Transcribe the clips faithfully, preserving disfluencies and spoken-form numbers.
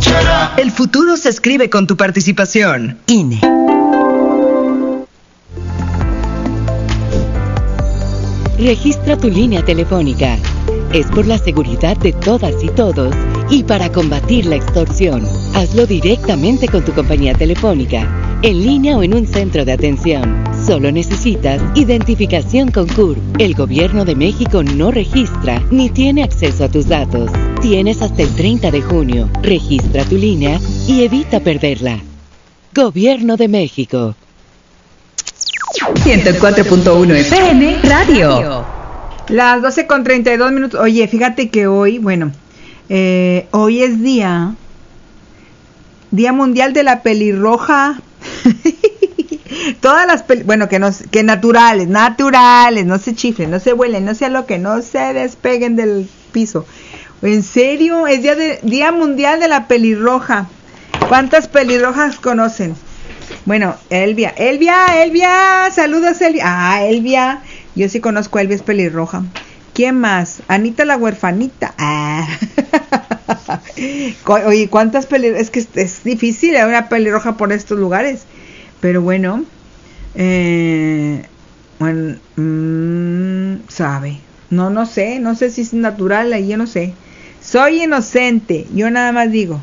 El futuro se escribe con tu participación. I N E. Registra tu línea telefónica. Es por la seguridad de todas y todos y para combatir la extorsión. Hazlo directamente con tu compañía telefónica, en línea o en un centro de atención. Solo necesitas identificación con C U R. El Gobierno de México no registra ni tiene acceso a tus datos. Tienes hasta el treinta de junio. Registra tu línea y evita perderla. Gobierno de México. ciento cuatro punto uno F M Radio. Las doce con treinta y dos minutos. Oye, fíjate que hoy, bueno, eh, hoy es día, Día Mundial de la Pelirroja. Todas las pel bueno, que no, que naturales, naturales, no se chiflen, no se vuelen, no se aloquen, no se despeguen del piso. En serio, es día de Día Mundial de la Pelirroja. ¿Cuántas pelirrojas conocen? Bueno, Elvia, Elvia, Elvia, saludos Elvia. Ah, Elvia, yo sí conozco a Elvia, es pelirroja. ¿Quién más? Anita la huerfanita. Ah. Oye, ¿cuántas pelirrojas? Es que es difícil hay una pelirroja por estos lugares. Pero bueno, eh, bueno, mmm, sabe. No, no sé, no sé si es natural, ahí yo no sé. Soy inocente, yo nada más digo.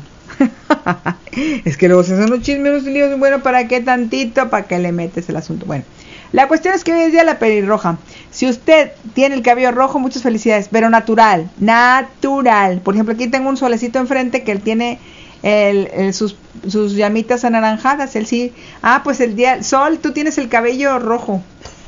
Es que luego se hacen los chismes, los líos. Bueno, ¿para qué tantito? ¿Para qué le metes el asunto? Bueno, la cuestión es que hoy es día de la pelirroja. Si usted tiene el cabello rojo, muchas felicidades, pero natural, natural. Por ejemplo, aquí tengo un solecito enfrente que él tiene el, el, sus, sus llamitas anaranjadas. Él sí, ah, pues el día, Sol, tú tienes el cabello rojo.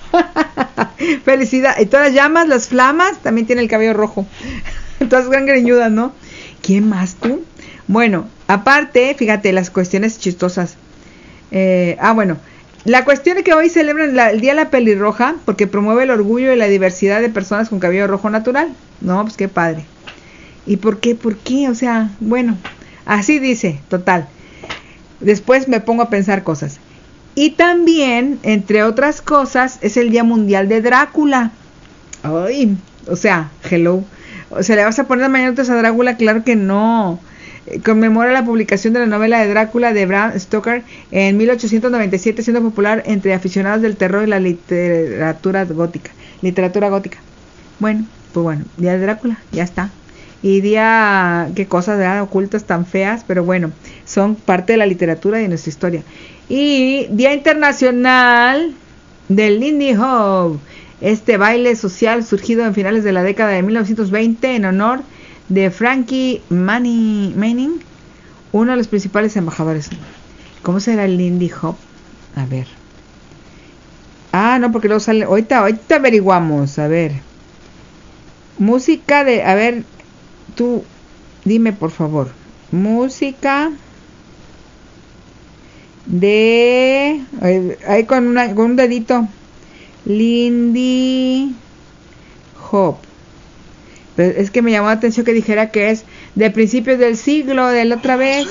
Felicidad. Y todas las llamas, las flamas, también tienen el cabello rojo. Todas gran greñudas, ¿no? ¿Quién más tú? Bueno, aparte, fíjate, las cuestiones chistosas. Eh, ah, bueno, la cuestión es que hoy celebran la, el Día de la Pelirroja porque promueve el orgullo y la diversidad de personas con cabello rojo natural. No, pues qué padre. ¿Y por qué? ¿Por qué? O sea, bueno, así dice, total. Después me pongo a pensar cosas. Y también, entre otras cosas, es el Día Mundial de Drácula. Ay, o sea, hello. O sea, ¿le vas a poner mañanitas a Drácula? Claro que no. Conmemora la publicación de la novela de Drácula de Bram Stoker en mil ochocientos noventa y siete, siendo popular entre aficionados del terror y la literatura gótica. Literatura gótica. Bueno, pues bueno, Día de Drácula, ya está. Y día, qué cosas, ¿verdad? Ocultas tan feas, pero bueno, son parte de la literatura y de nuestra historia. Y Día Internacional del Lindy Hop, este baile social surgido en finales de la década de mil novecientos veinte en honor de Frankie Manning, uno de los principales embajadores. ¿Cómo será el Lindy Hop? A ver. Ah, no, porque luego sale. Ahorita, ahorita averiguamos. A ver. Música de. A ver, tú, dime por favor. Música de. Ahí con, una, con un dedito. Lindy Hop. Pero es que me llamó la atención que dijera que es de principios del siglo, de la otra vez.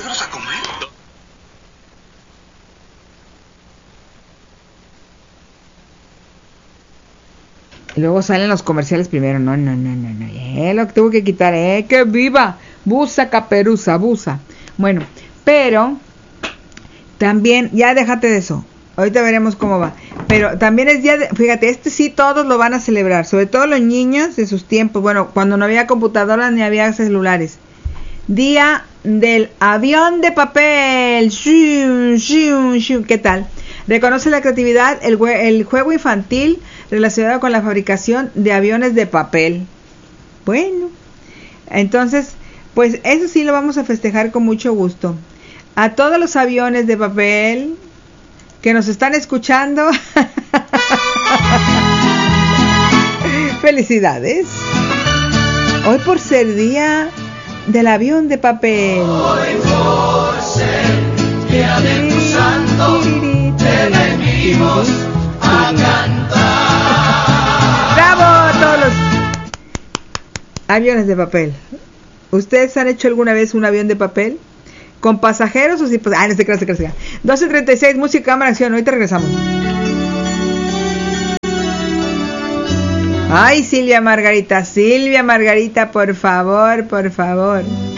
Y luego salen los comerciales primero. No, no, no, no, no. Eh, lo que tuve que quitar, eh, que viva. Busa caperuza, busa. Bueno, pero también, ya déjate de eso. Ahorita veremos cómo va. Pero también es día de, fíjate, este sí todos lo van a celebrar, sobre todo los niños de sus tiempos, bueno, cuando no había computadoras ni había celulares. Día del avión de papel. ¿Qué tal? Reconoce la creatividad, el, el juego infantil relacionado con la fabricación de aviones de papel. Bueno, entonces, pues eso sí lo vamos a festejar con mucho gusto. A todos los aviones de papel que nos están escuchando, felicidades. Hoy por ser día del avión de papel. Hoy por ser día de tu santo, te venimos a cantar. ¡Bravo a todos los aviones de papel! ¿Ustedes han hecho alguna vez un avión de papel? ¿Con pasajeros o sin pasajeros? Ah, no se crea, se crea, se crea. doce treinta y seis, música, cámara, acción. Ahorita regresamos. Ay, Silvia Margarita, Silvia Margarita, por favor, por favor.